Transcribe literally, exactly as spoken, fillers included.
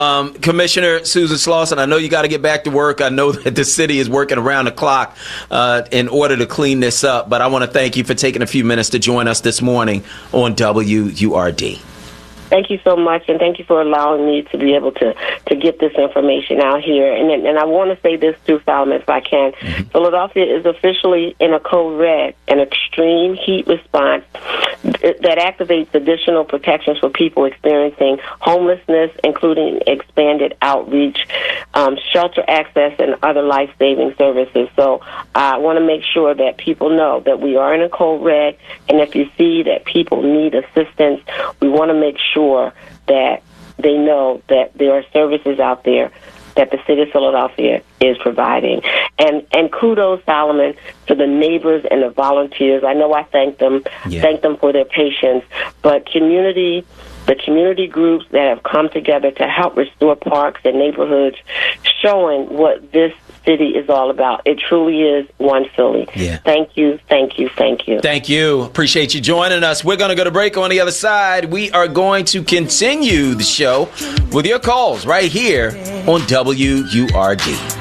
Um, Commissioner Susan Slauson, I know you got to get back to work. I know that the city is working around the clock uh, in order to clean this up, but I want to thank you for taking a few minutes to join us this morning on W U R D. Thank you so much, and thank you for allowing me to be able to, to get this information out here. And and I want to say this too, Solomon, if I can. Mm-hmm. Philadelphia is officially in a code red, an extreme heat response that activates additional protections for people experiencing homelessness, including expanded outreach, um, shelter access, and other life-saving services. So I want to make sure that people know that we are in a code red, and if you see that people need assistance, we want to make sure that they know that there are services out there that the city of Philadelphia is providing. And and kudos, Solomon, to the neighbors and the volunteers. I know I thank them, yeah. thank them for their patience, but community, the community groups that have come together to help restore parks and neighborhoods, showing what this city is all about. It truly is one Philly. Yeah. Thank you, thank you, thank you. Thank you. Appreciate you joining us. We're going to go to break. On the other side, we are going to continue the show with your calls right here on W U R D.